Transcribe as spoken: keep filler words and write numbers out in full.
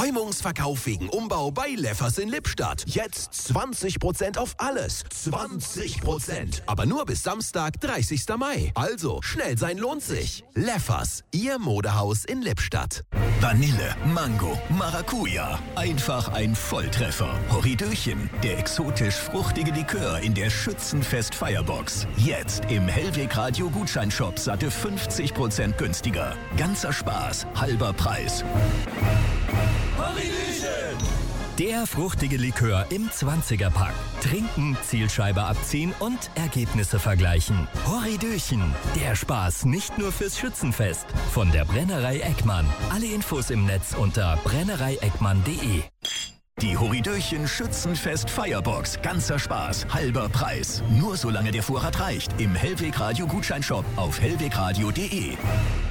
Räumungsverkauf wegen Umbau bei Leffers in Lippstadt. Jetzt zwanzig Prozent auf alles. zwanzig Prozent. Aber nur bis Samstag, dreißigster Mai. Also, schnell sein lohnt sich. Leffers, Ihr Modehaus in Lippstadt. Vanille, Mango, Maracuja. Einfach ein Volltreffer. Horridöchen, der exotisch-fruchtige Likör in der Schützenfest-Feierbox. Jetzt im Hellweg-Radio-Gutscheinshop satte fünfzig Prozent günstiger. Ganzer Spaß, halber Preis. Horridöchen! Der fruchtige Likör im zwanziger-Pack. Trinken, Zielscheibe abziehen und Ergebnisse vergleichen. Horridöchen. Der Spaß nicht nur fürs Schützenfest. Von der Brennerei Eckmann. Alle Infos im Netz unter brennerei eckmann punkt de. Die Horridöchen Schützenfest Feierbox. Ganzer Spaß, halber Preis. Nur solange der Vorrat reicht. Im Hellweg Radio Gutscheinshop auf hellwegradio punkt de.